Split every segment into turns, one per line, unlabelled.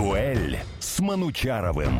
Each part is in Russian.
Дуэль с Манучаровым.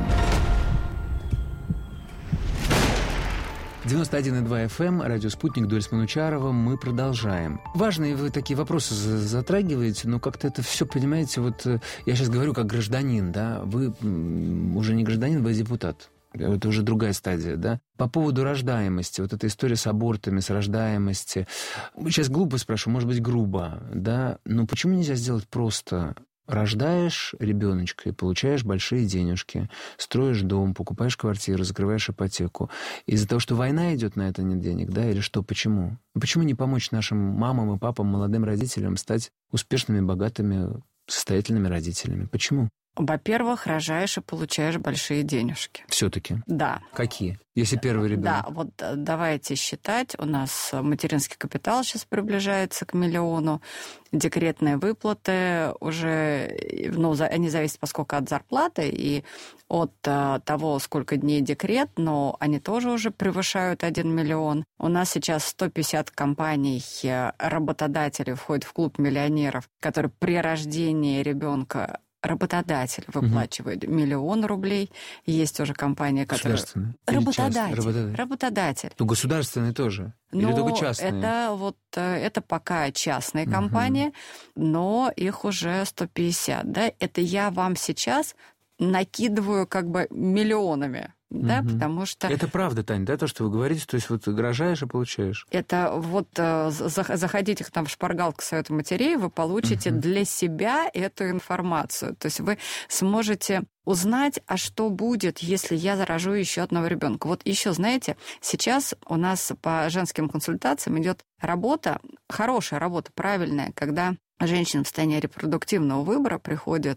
91,2 FM, радио «Спутник», «Дуэль с Манучаровым». Мы продолжаем. Важные вы такие вопросы затрагиваете, но как-то это все, понимаете, вот я сейчас говорю как гражданин, да, вы уже не гражданин, вы депутат. Это уже другая стадия, да? По поводу рождаемости, вот эта история с абортами, с рождаемостью. Сейчас глупо спрашиваю, может быть, грубо, да? Но почему нельзя сделать просто... Рождаешь ребеночка и получаешь большие денежки, строишь дом, покупаешь квартиру, закрываешь ипотеку. Из-за того, что война идет, на это нет денег, да, или что, почему? Почему не помочь нашим мамам и папам, молодым родителям стать успешными, богатыми, состоятельными родителями? Почему?
Во-первых, рожаешь и получаешь большие денежки.
Все-таки?
Да.
Какие? Если первый ребенок?
Да, вот давайте считать. У нас материнский капитал сейчас приближается к 1 миллиону. Декретные выплаты уже, они зависят поскольку от зарплаты и от того, сколько дней декрет, но они тоже уже превышают 1 миллион. У нас сейчас 150 компаний, работодателей входят в клуб миллионеров, которые при рождении ребенка работодатель выплачивает 1 миллион рублей. Есть уже компания, которая...
Государственная?
Работодатель.
Ну, государственные тоже? Или только частные?
Это пока частные компании, но их уже 150. Да? Это я вам сейчас накидываю как бы миллионами. Да, потому что...
Это правда, Тань, да, то, что вы говорите? То есть вот рожаешь и получаешь?
Это вот заходите там в шпаргалку Совета матерей, вы получите для себя эту информацию. То есть вы сможете узнать, а что будет, если я заражу еще одного ребенка. Вот еще, знаете, сейчас у нас по женским консультациям идет работа, хорошая работа, правильная, когда женщина в состоянии репродуктивного выбора приходит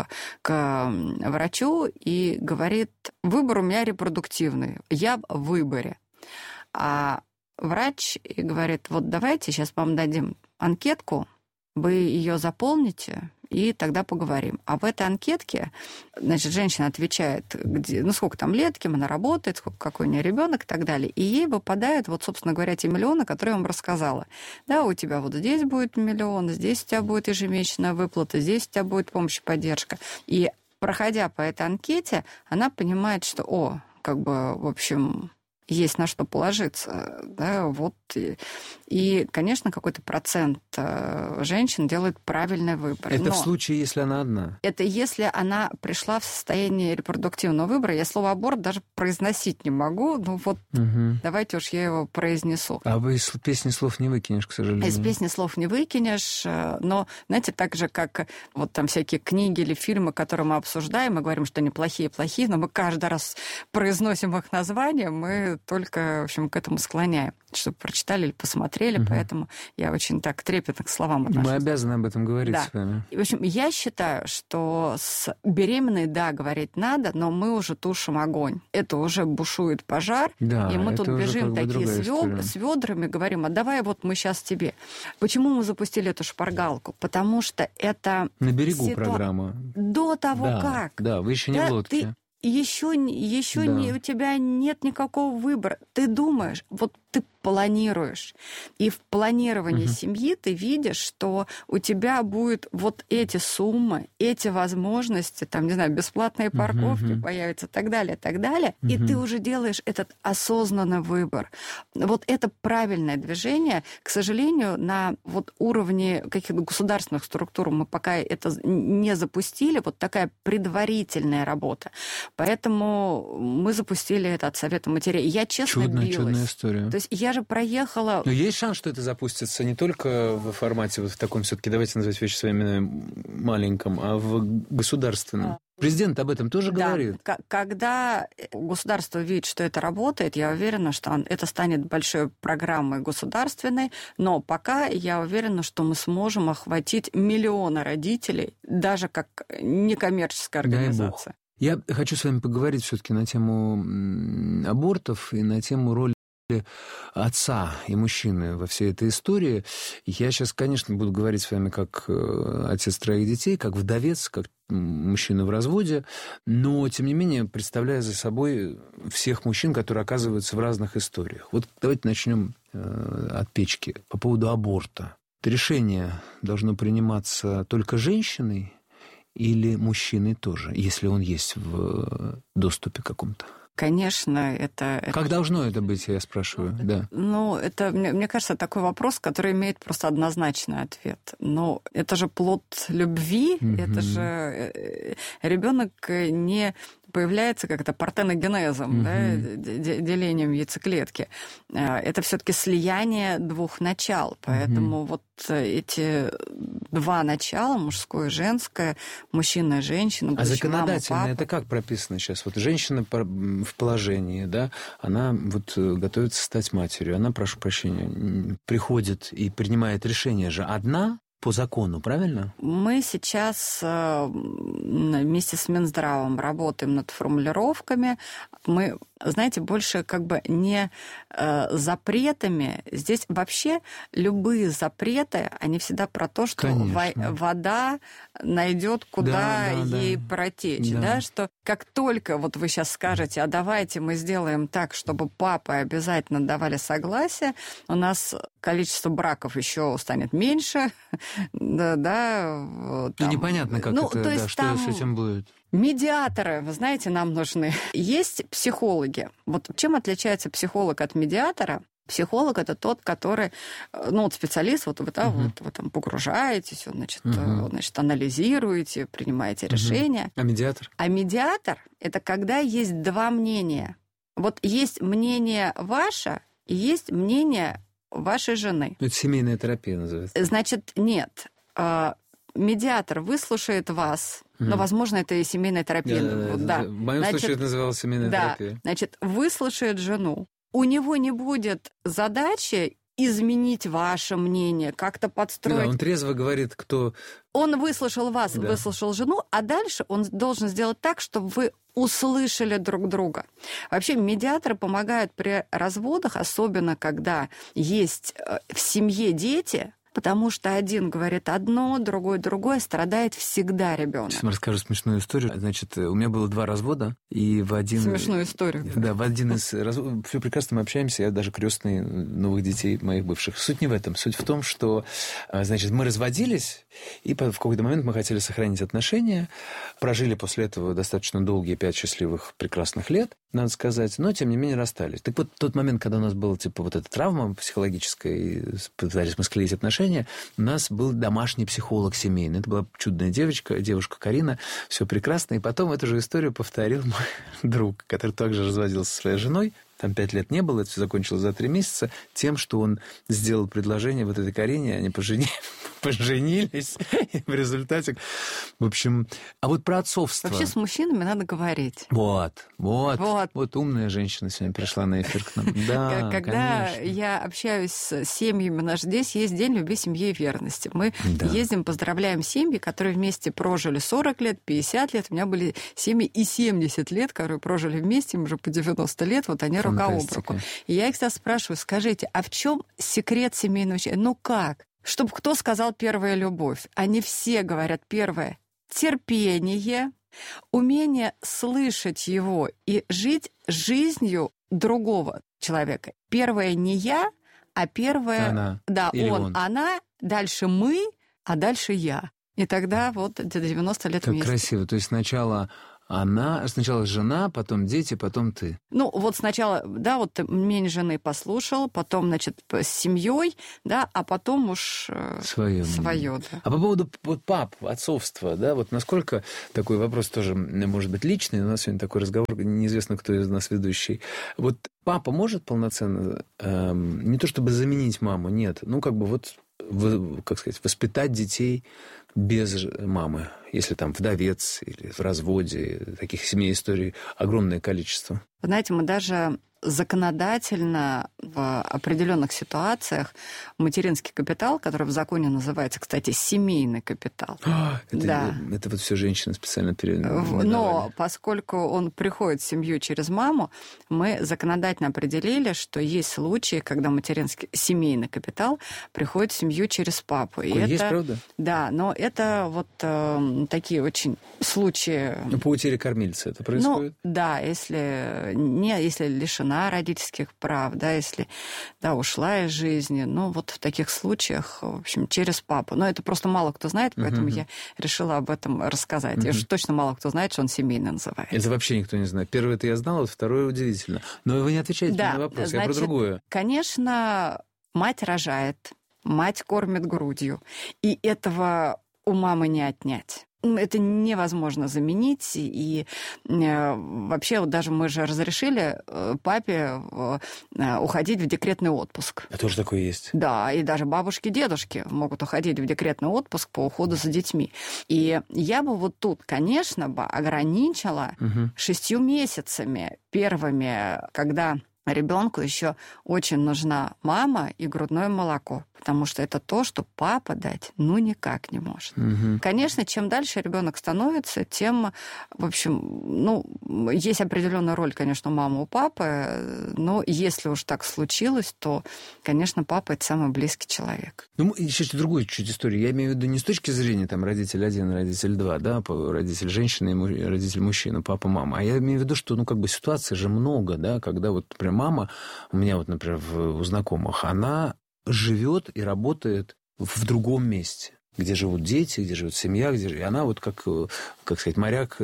к врачу и говорит: выбор у меня репродуктивный, я в выборе. А врач говорит: вот давайте сейчас вам дадим анкетку, вы ее заполните, и тогда поговорим. А в этой анкетке, значит, женщина отвечает, сколько там лет, кем она работает, какой у нее ребенок и так далее. И ей выпадают, вот, собственно говоря, те миллионы, которые я вам рассказала. Да, у тебя вот здесь будет 1 миллион, здесь у тебя будет ежемесячная выплата, здесь у тебя будет помощь и поддержка. И проходя по этой анкете, она понимает, что, в общем... есть на что положиться, да, вот. И, конечно, какой-то процент женщин делает правильный выбор.
Это в случае, если она одна?
Это если она пришла в состояние репродуктивного выбора. Я слово «аборт» даже произносить не могу, давайте уж я его произнесу.
А вы из песни слов не выкинешь, к сожалению.
Из песни слов не выкинешь, но, знаете, так же, как вот там всякие книги или фильмы, которые мы обсуждаем, мы говорим, что они плохие, но мы каждый раз произносим их название, мы только, в общем, к этому склоняем, чтобы прочитали или посмотрели, поэтому я очень так трепетно к словам отношусь.
Мы обязаны об этом говорить с вами.
В общем, я считаю, что с беременной, да, говорить надо, но мы уже тушим огонь. Это уже бушует пожар, и мы тут бежим такие с ведрами, говорим: а давай вот мы сейчас тебе. Почему мы запустили эту шпаргалку? Потому что это...
На берегу программа.
До того, как.
Да, вы еще не в лодке.
Еще у тебя нет никакого выбора. Ты думаешь, вот ты планируешь. И в планировании семьи ты видишь, что у тебя будут вот эти суммы, эти возможности, там, не знаю, бесплатные парковки появятся и так далее, и ты уже делаешь этот осознанный выбор. Вот это правильное движение. К сожалению, на вот уровне каких-то государственных структур мы пока это не запустили, вот такая предварительная работа. Поэтому мы запустили это от Совета матерей. Я честно билась.
Чудная история.
То есть я же проехала...
Но есть шанс, что это запустится не только в формате вот в таком, все-таки давайте назвать вещи своими маленьком, а в государственном. Президент об этом тоже говорит.
Когда государство видит, что это работает, я уверена, что это станет большой программой государственной, но пока я уверена, что мы сможем охватить миллионы родителей, даже как некоммерческая организация.
Я хочу с вами поговорить все-таки на тему абортов и на тему роли отца и мужчины во всей этой истории. Я сейчас, конечно, буду говорить с вами как отец 3 детей, как вдовец, как мужчина в разводе, но, тем не менее, представляя за собой всех мужчин, которые оказываются в разных историях. Вот давайте начнем от печки по поводу аборта. Решение должно приниматься только женщиной или мужчины тоже, если он есть в доступе каком-то?
Конечно, это...
Как должно это быть, я спрашиваю, да.
Ну, это, мне кажется, такой вопрос, который имеет просто однозначный ответ. Но это же плод любви, это же ребенок не появляется как-то партеногенезом, да, делением яйцеклетки. Это все-таки слияние двух начал. Поэтому вот эти два начала, мужское и женское, мужчина и женщина,
а законодательно
мама,
это как прописано сейчас? Вот женщина в положении, да, она вот готовится стать матерью, она, прошу прощения, приходит и принимает решение же одна, по закону, правильно?
Мы сейчас вместе с Минздравом работаем над формулировками. Мы, знаете, больше как бы не запретами. Здесь вообще любые запреты, они всегда про то, что вода найдет, куда ей протечь. Да, что как только вот вы сейчас скажете, а давайте мы сделаем так, чтобы папы обязательно давали согласие, у нас количество браков еще станет меньше.
Ну, непонятно, как что с этим будет.
Медиаторы, вы знаете, нам нужны. Есть психологи. Вот чем отличается психолог от медиатора? Психолог – это тот, который, специалист, вот вы там погружаетесь, значит, анализируете, принимаете решения.
А медиатор?
А медиатор – это когда есть два мнения. Вот есть мнение ваше и есть мнение вашей жены.
Это семейная терапия называется.
Значит, нет. Медиатор выслушает вас. Но, возможно, это и семейная терапия.
В моем случае это называлось семейная терапия.
Значит, выслушает жену. У него не будет задачи изменить ваше мнение, как-то подстроить.
Да, он трезво говорит, кто...
Он выслушал вас, выслушал жену, а дальше он должен сделать так, чтобы вы услышали друг друга. Вообще медиаторы помогают при разводах, особенно когда есть в семье дети, потому что один говорит одно, другой другое, страдает всегда ребенок.
Сейчас расскажу смешную историю. Значит, у меня было 2 развода, и в один...
Смешную историю.
Да, в один из разводов... Все прекрасно, мы общаемся, я даже крестный новых детей моих бывших. Суть не в этом. Суть в том, что, значит, мы разводились, и в какой-то момент мы хотели сохранить отношения, прожили после этого достаточно долгие 5 счастливых, прекрасных лет, надо сказать, но, тем не менее, расстались. Так вот, тот момент, когда у нас была, вот эта травма психологическая, и пытались мы склеить отношения, у нас был домашний психолог семейный. Это была чудная девушка Карина, все прекрасно. И потом эту же историю повторил мой друг, который также разводился со своей женой. Там 5 лет не было, это все закончилось за 3 месяца, тем, что он сделал предложение вот этой Карине, они поженились, и в результате... В общем, а вот про отцовство...
Вообще с мужчинами надо говорить.
Вот умная женщина сегодня пришла на эфир к нам. Да,
когда
конечно.
я общаюсь с семьями, здесь есть День любви, семьи и верности. Мы ездим, поздравляем семьи, которые вместе прожили 40 лет, 50 лет. У меня были семьи и 70 лет, которые прожили вместе, им уже по 90 лет, вот они рука об руку. И я их всегда спрашиваю, скажите, а в чем секрет семейного счастья? Ну как? Чтобы кто сказал первая любовь? Они все говорят первое – терпение, умение слышать его и жить жизнью другого человека. Первое не я, а первое...
Она.
Да,
он,
она, дальше мы, а дальше я. И тогда вот до 90 лет
как
вместе.
Красиво. То есть сначала жена, потом дети, потом ты.
Ну, вот сначала, вот мнение жены послушал, потом, значит, с семьей, а потом уж свое. Да.
А по поводу пап, отцовства, вот насколько такой вопрос тоже может быть личный, у нас сегодня такой разговор, неизвестно, кто из нас ведущий. Вот папа может полноценно, не то чтобы заменить маму, нет, воспитать детей без мамы, если там вдовец или в разводе, таких семей историй огромное количество.
Вы знаете, мы даже законодательно в определенных ситуациях материнский капитал, который в законе называется, кстати, семейный капитал.
Это вот все женщины специально передавали.
Но поскольку он приходит в семью через маму, мы законодательно определили, что есть случаи, когда материнский семейный капитал приходит в семью через папу.
Есть, правда?
Да, но это вот такие очень случаи...
По утере кормильца это происходит?
Если лишена лишена родительских прав, да, если, да, ушла из жизни, ну, вот в таких случаях, в общем, через папу. Но это просто мало кто знает, поэтому я решила об этом рассказать. И уж точно мало кто знает, что он семейный называется.
Это вообще никто не знает. Первое это я знал, а второе удивительно. Но вы не отвечаете на вопрос,
значит,
я про другое.
Конечно, мать рожает, мать кормит грудью, и этого у мамы не отнять. Это невозможно заменить, и вообще вот даже мы же разрешили папе уходить в декретный отпуск.
А тоже такое есть?
Да, и даже бабушки, дедушки могут уходить в декретный отпуск по уходу за детьми. И я бы вот тут, конечно, бы ограничила 6 месяцами первыми, когда ребенку еще очень нужна мама и грудное молоко, потому что это то, что папа дать ну никак не может. Конечно, чем дальше ребенок становится, тем, в общем, ну, есть определенная роль, конечно, у мамы, у папы, но если уж так случилось, то, конечно, папа это самый близкий человек.
Ну, еще другую чуть историю. Я имею в виду не с точки зрения там родитель один, родитель два, да, родитель женщины и родитель мужчина, папа, мама, а я имею в виду, что, ну, как бы ситуаций же много, да, когда вот, например, мама, у меня вот, например, у знакомых, она живет и работает в другом месте, где живут дети, где живет семья, и она вот как сказать, моряк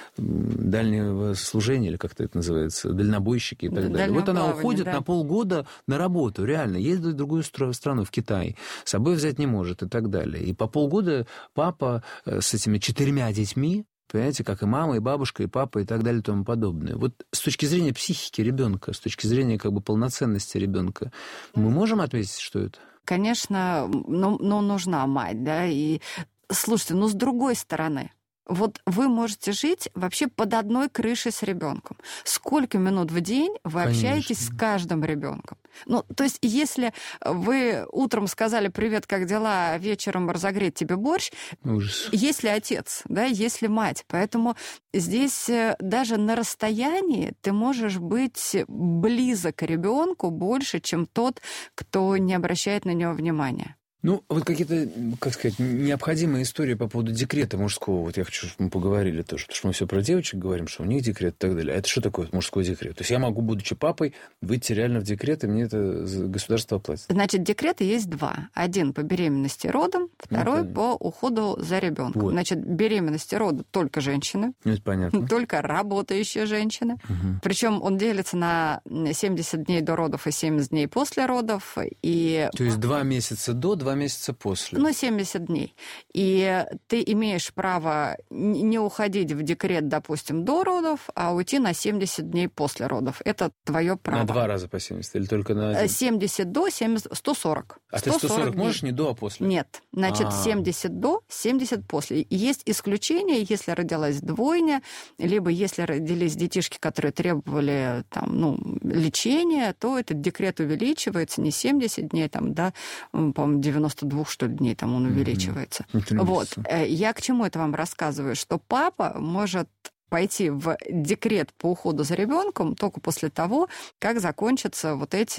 дальнего служения, или как-то это называется, дальнобойщики и так далее. Вот она уходит на полгода на работу, реально, ездит в другую страну, в Китай, с собой взять не может и так далее. И по полгода папа с этими 4 детьми, понимаете, как и мама, и бабушка, и папа, и так далее, и тому подобное. Вот с точки зрения психики ребенка, с точки зрения как бы полноценности ребенка, мы можем отметить, что это?
Конечно, но нужна мать, да, и слушайте, с другой стороны, вот вы можете жить вообще под одной крышей с ребенком. Сколько минут в день вы общаетесь с каждым ребенком? Ну, то есть, если вы утром сказали «Привет, как дела?», а вечером разогреть тебе борщ,
ужас.
Есть ли отец, да, есть ли мать? Поэтому здесь даже на расстоянии ты можешь быть близок к ребенку больше, чем тот, кто не обращает на него внимания.
Ну, вот какие-то, как сказать, необходимые истории по поводу декрета мужского. Вот я хочу, чтобы мы поговорили тоже, потому что мы все про девочек говорим, что у них декрет и так далее. А это что такое мужской декрет? То есть я могу, будучи папой, выйти реально в декрет, и мне это государство оплатит?
Значит, декреты есть 2. Один по беременности и родам, второй по уходу за ребенком. Вот. Значит, беременность и роды только женщины.
Это понятно.
Только работающие женщины. Причем он делится на 70 дней до родов и 70 дней после родов. И...
То есть 2 месяца до, 2 месяца после.
70 дней. И ты имеешь право не уходить в декрет, допустим, до родов, а уйти на 70 дней после родов. Это твое право.
На 2 раза по 70 или только на 1?
70 до, 70, 140.
А ты 140 можешь не до, а после?
Нет. Значит, 70 до, 70 после. И есть исключения, если родилась двойня, либо если родились детишки, которые требовали лечения, то этот декрет увеличивается не 70 дней, до, по-моему, 92, что ли, дней там он увеличивается. Вот. Я к чему это вам рассказываю? Что папа может пойти в декрет по уходу за ребенком только после того, как закончатся вот эти,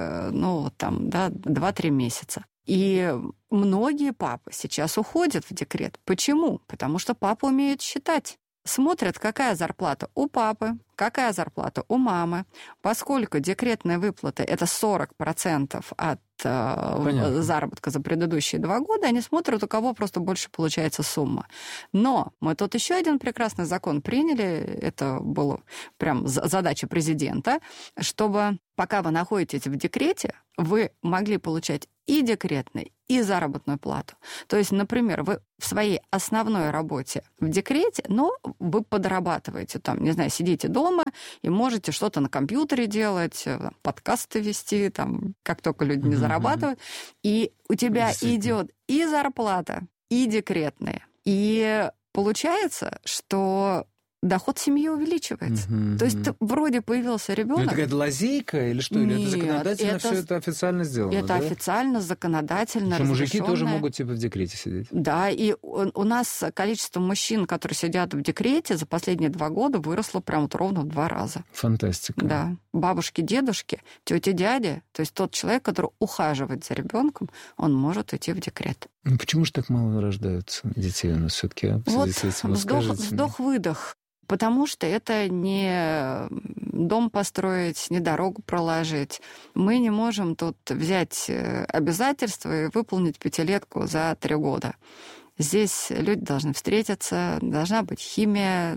2-3 месяца. И многие папы сейчас уходят в декрет. Почему? Потому что папа умеет считать. Смотрят, какая зарплата у папы, какая зарплата у мамы. Поскольку декретная выплата – это 40% от заработка за предыдущие 2 года, они смотрят, у кого просто больше получается сумма. Но мы тут еще один прекрасный закон приняли, это была прям задача президента, чтобы пока вы находитесь в декрете, вы могли получать и декретный, и заработную плату. То есть, например, вы в своей основной работе в декрете, но вы подрабатываете, сидите дома и можете что-то на компьютере делать, подкасты вести, как только люди не зарабатывают. И у тебя идет и зарплата, и декретная. И получается, что доход семьи увеличивается. То есть вроде появился ребенок.
Это какая-то лазейка или что? Или это законодательно все это официально сделано?
Это официально, законодательно
что
разрешенное.
Мужики тоже могут в декрете сидеть?
Да, и у нас количество мужчин, которые сидят в декрете, за последние 2 года выросло прям ровно в 2 раза.
Фантастика.
Да. Бабушки, дедушки, тети, дяди, то есть тот человек, который ухаживает за ребенком, он может идти в декрет.
Почему же так мало рождаются детей у нас все-таки?
Вот вздох-выдох. Потому что это не дом построить, не дорогу проложить. Мы не можем тут взять обязательства и выполнить 5-летку за 3 года. Здесь люди должны встретиться, должна быть химия.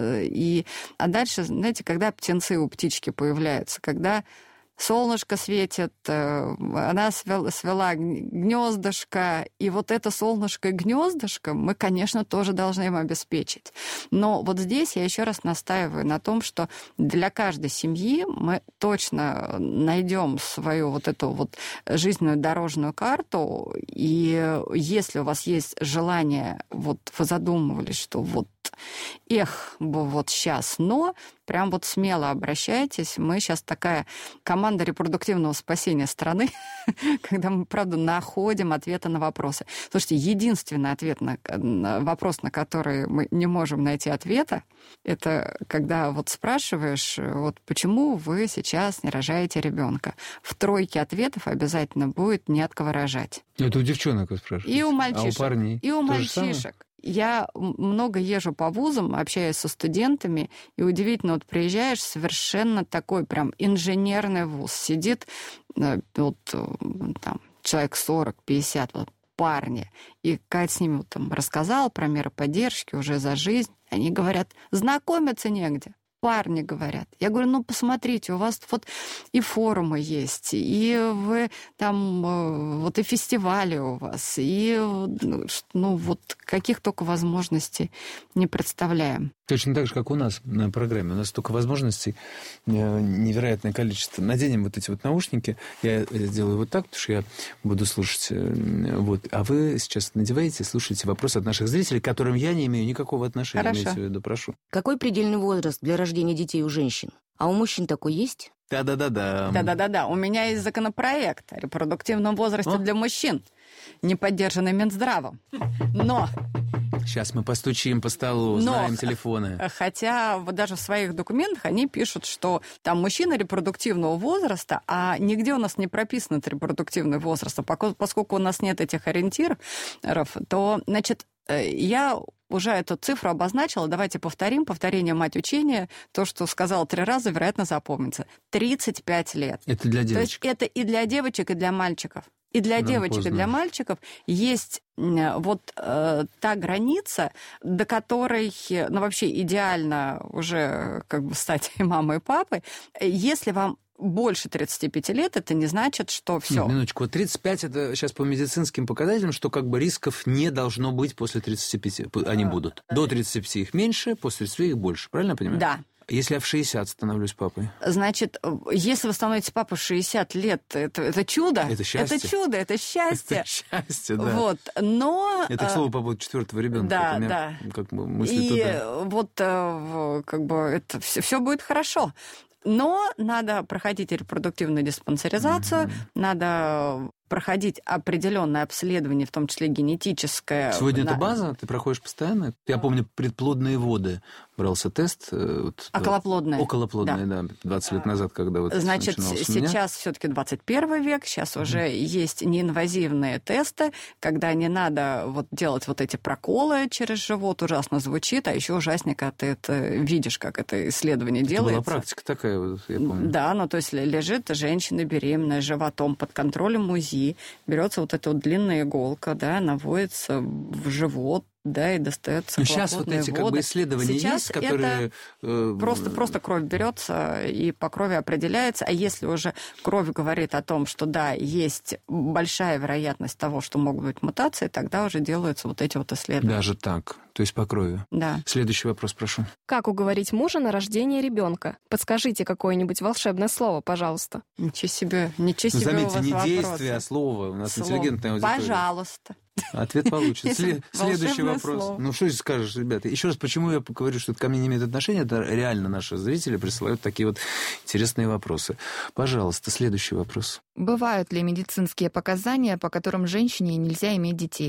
А дальше, знаете, когда птенцы у птички появляются, когда солнышко светит, она свела гнездышко, и вот это солнышко и гнездышко мы, конечно, тоже должны им обеспечить. Но вот здесь я еще раз настаиваю на том, что для каждой семьи мы точно найдем свою вот эту вот жизненную дорожную карту, и если у вас есть желание, вот вы задумывались, что вот вот сейчас, но прям вот смело обращайтесь. Мы сейчас такая команда репродуктивного спасения страны, когда мы, правда, находим ответы на вопросы. Слушайте, единственный ответ на вопрос, на который мы не можем найти ответа, это когда вот спрашиваешь, вот почему вы сейчас не рожаете ребенка. В 3 ответов обязательно будет не от кого рожать.
Это у девчонок вы спрашиваете.
И у мальчишек.
А у парней?
И у мальчишек. Я много езжу по вузам, общаюсь со студентами, и удивительно, вот приезжаешь, совершенно такой прям инженерный вуз. Сидит вот там человек 40-50, вот, парни, и Катя с ними вот, там рассказала про меры поддержки уже за жизнь. Они говорят, знакомиться негде. Парни говорят. Я говорю, ну, посмотрите, у вас вот и форумы есть, и вы там, вот и фестивали у вас, и, ну, вот каких только возможностей не представляем.
Точно так же, как у нас на программе. У нас столько возможностей, невероятное количество. Наденем вот эти вот наушники. Я сделаю вот так, потому что я буду слушать. Вот. А вы сейчас надеваете, слушаете вопросы от наших зрителей, к которым я не имею никакого отношения.
Хорошо.
Имейте в виду, прошу.
Какой предельный возраст для рождения детей у женщин? А у мужчин такой есть?
Да-да-да-да.
Да-да-да-да. У меня есть законопроект о репродуктивном возрасте для мужчин, не поддержанный Минздравом. Но...
Сейчас мы постучим по столу, знаем телефоны.
Хотя вот даже в своих документах они пишут, что там мужчина репродуктивного возраста, а нигде у нас не прописан этот репродуктивный возраст. Поскольку у нас нет этих ориентиров, то, значит, я уже эту цифру обозначила. Давайте повторим. Повторение – мать учения. То, что сказала 3 раза, вероятно, запомнится. 35 лет.
Это для девочек.
То есть это и для девочек, и для мальчиков. И для девочек, и для мальчиков есть вот та граница, до которой, ну, вообще идеально уже как бы стать и мамой, и папой. Если вам больше 35 лет, это не значит, что все.
Нет, минуточку. Вот 35 – это сейчас по медицинским показателям, что как бы рисков не должно быть после 35. Они будут. До 35 их меньше, после 35 их больше. Правильно я понимаю?
Да.
Если я в 60 становлюсь папой?
Значит, если вы становитесь папой в 60 лет, это чудо.
Это счастье.
Это чудо, это счастье.
Это счастье, да.
Вот, но...
Это, к слову, по поводу 4-го ребенка.
Да,
у меня,
да.
как бы мысли
и
туда.
Вот как бы это все будет хорошо. Но надо проходить репродуктивную диспансеризацию, надо проходить определенное обследование, в том числе генетическое.
Сегодня это база? Ты проходишь постоянно? Я помню, предплодные воды брался тест.
Околоплодные.
Околоплодные, да. 20 лет назад, когда вот
значит, сейчас все-таки 21 век, сейчас уже есть неинвазивные тесты, когда не надо вот делать вот эти проколы через живот, ужасно звучит, а еще ужаснее, когда ты это видишь, как это исследование делается.
Была практика такая, вот, я помню.
Да, ну то есть лежит женщина беременная животом под контролем УЗИ, берется вот эта вот длинная иголка, да, наводится в живот, да, и достается
сейчас вот эти как бы исследования
сейчас
есть, которые...
Просто кровь берется и по крови определяется. А если уже кровь говорит о том, что да, есть большая вероятность того, что могут быть мутации, тогда уже делаются вот эти вот исследования.
Даже так, то есть по крови.
Да.
Следующий вопрос, прошу.
Как уговорить мужа на рождение ребенка? Подскажите какое-нибудь волшебное слово, пожалуйста.
Ничего себе
заметьте,
у вас
не
вопросы.
действие, а слово. У нас интеллигентная аудитория.
Пожалуйста.
Ответ получится. Следующий вопрос.
Слово.
Ну, что здесь скажешь, ребята? Еще раз, почему я говорю, что это ко мне не имеет отношения? Это реально наши зрители присылают такие вот интересные вопросы. Пожалуйста, следующий вопрос.
Бывают ли медицинские показания, по которым женщине нельзя иметь детей?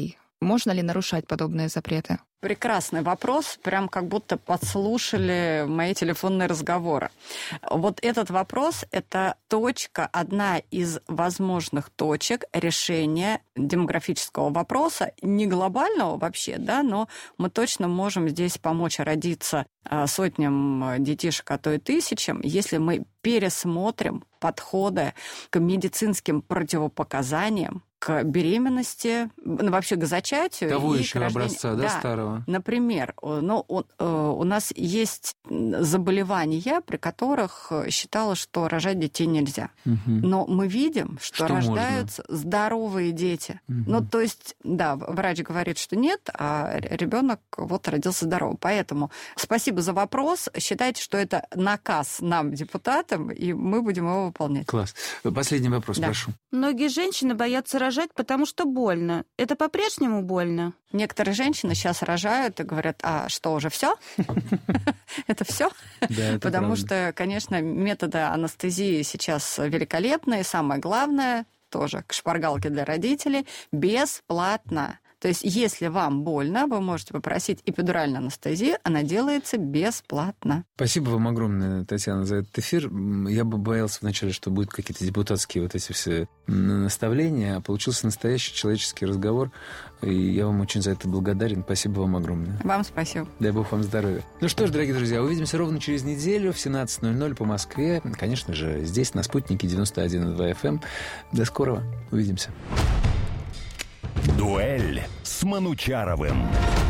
Можно ли нарушать подобные запреты?
Прекрасный вопрос, прям как будто подслушали мои телефонные разговоры. Вот этот вопрос – это одна из возможных точек решения демографического вопроса, не глобального вообще, да, но мы точно можем здесь помочь родиться сотням детишек, а то и тысячам, если мы пересмотрим подходы к медицинским противопоказаниям, к беременности, вообще к зачатию.
Того
и
еще
к рождению.
образца, да, старого?
Например, у нас есть заболевания, при которых считалось, что рожать детей нельзя.
Угу.
Но мы видим, что рождаются
можно?
Здоровые дети.
Угу.
То есть, да, врач говорит, что нет, а ребенок родился здоровым. Поэтому спасибо за вопрос. Считайте, что это наказ нам, депутатам, и мы будем его выполнять.
Класс. Последний вопрос, прошу.
Многие женщины боятся рожать, потому что больно. Это по-прежнему больно?
Некоторые женщины сейчас рожают и говорят, а что, уже все? Это все? Потому что, конечно, методы анестезии сейчас великолепные. Самое главное, тоже к шпаргалке для родителей, бесплатно. То есть, если вам больно, вы можете попросить эпидуральную анестезию, она делается бесплатно.
Спасибо вам огромное, Татьяна, за этот эфир. Я бы боялся вначале, что будут какие-то депутатские вот эти все наставления, а получился настоящий человеческий разговор, и я вам очень за это благодарен. Спасибо вам огромное.
Вам спасибо.
Дай Бог вам здоровья. Ну что ж, дорогие друзья, увидимся ровно через неделю в 17:00 по Москве. Конечно же, здесь, на «Спутнике» 91,2 FM. До скорого. Увидимся.
Дуэль с Манучаровым.